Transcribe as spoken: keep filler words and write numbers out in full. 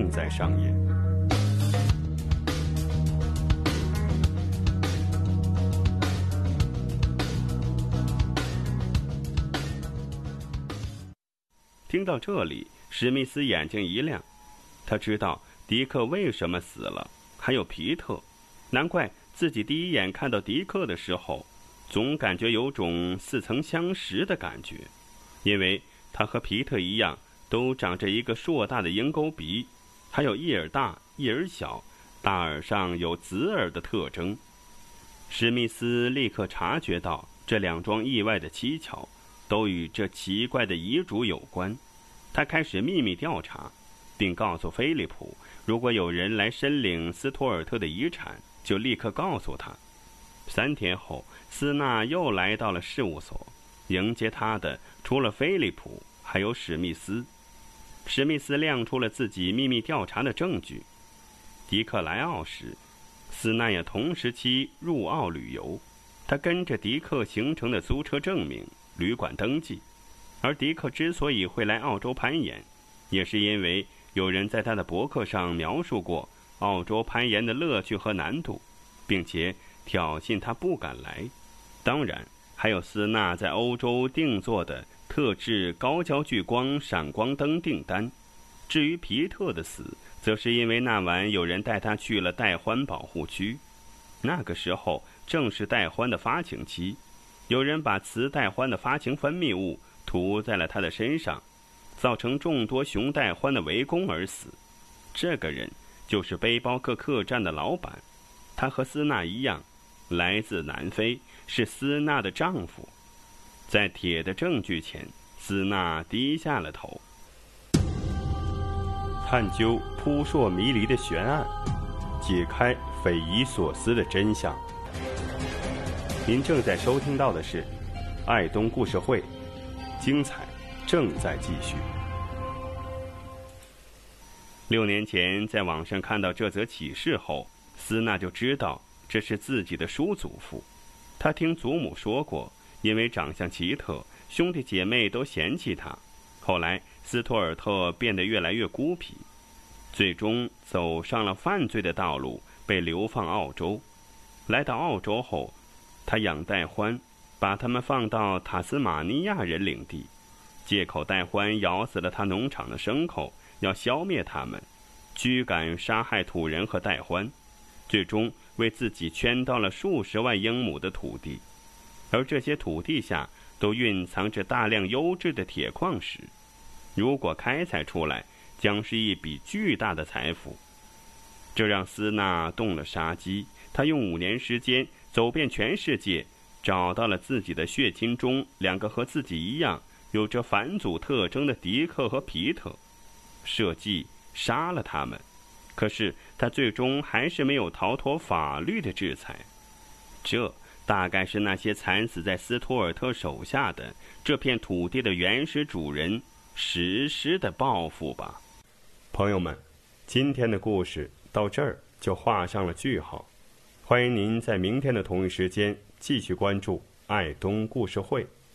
正在上演。听到这里，史密斯眼睛一亮，他知道迪克为什么死了，还有皮特，难怪自己第一眼看到迪克的时候，总感觉有种似曾相识的感觉，因为他和皮特一样，都长着一个硕大的鹰钩鼻，还有一耳大一耳小，大耳上有紫耳的特征。史密斯立刻察觉到这两桩意外的蹊跷都与这奇怪的遗嘱有关。他开始秘密调查，并告诉菲利普，如果有人来申领斯图尔特的遗产，就立刻告诉他。三天后，斯纳又来到了事务所，迎接他的除了菲利普，还有史密斯。史密斯亮出了自己秘密调查的证据。迪克来澳时，斯纳也同时期入澳旅游，他跟着迪克形成的租车证明、旅馆登记。而迪克之所以会来澳洲攀岩，也是因为有人在他的博客上描述过澳洲攀岩的乐趣和难度，并且挑衅他不敢来。当然，还有斯纳在欧洲定做的特制高焦聚光闪光灯订单。至于皮特的死，则是因为那晚有人带他去了戴欢保护区，那个时候正是戴欢的发情期，有人把雌戴欢的发情分泌物涂在了他的身上，造成众多雄戴欢的围攻而死。这个人就是背包客客栈的老板，他和斯纳一样，来自南非，是斯纳的丈夫。在铁的证据前，斯纳低下了头。探究扑朔迷离的悬案，解开匪夷所思的真相。您正在收听到的是爱东故事会，精彩正在继续。六年前在网上看到这则启事后，斯纳就知道这是自己的叔祖父。他听祖母说过，因为长相奇特，兄弟姐妹都嫌弃他。后来斯图尔特变得越来越孤僻，最终走上了犯罪的道路，被流放澳洲。来到澳洲后，他养戴欢，把他们放到塔斯马尼亚人领地，借口戴欢咬死了他农场的牲口，要消灭他们，驱赶杀害土人和戴欢，最终为自己圈到了数十万英亩的土地，而这些土地下都蕴藏着大量优质的铁矿石，如果开采出来，将是一笔巨大的财富。这让斯纳动了杀机，他用五年时间走遍全世界，找到了自己的血亲中两个和自己一样有着反祖特征的迪克和皮特，设计杀了他们。可是他最终还是没有逃脱法律的制裁。这大概是那些惨死在斯图尔特手下的这片土地的原始主人实施的报复吧。朋友们，今天的故事到这儿就画上了句号。欢迎您在明天的同一时间继续关注爱东故事会。